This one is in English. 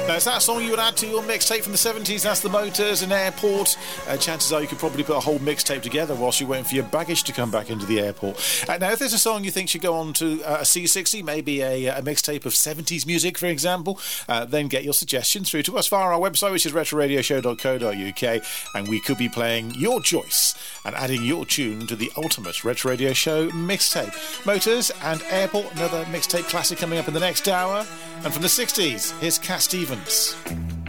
Now, is that a song you would add to your mixtape from the 70s? That's the Motors and Airport. Chances are you could probably put a whole mixtape together whilst you're waiting for your baggage to come back into the airport. Now, if there's a song you think should go on to a C60, maybe a mixtape of 70s music, for example, then get your suggestions through to us via our website, which is retroradioshow.co.uk, and we could be playing your choice and adding your tune to the ultimate Retro Radio Show mixtape. Motors and Airport, another mixtape classic coming up in the next hour. And from the 60s, here's Cat Stevens.